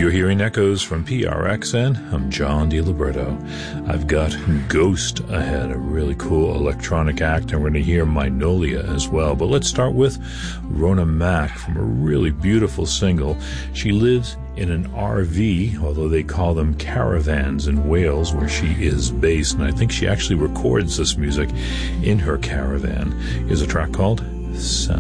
You're hearing echoes from PRXN. I'm John DiLiberto. I've got Ghost ahead, a really cool electronic act, and we're going to hear Magnolia as well. But let's start with Rona Mack from a really beautiful single. She lives in an RV, although they call them caravans in Wales, where she is based, and I think she actually records this music in her caravan. Here's a track called Sen.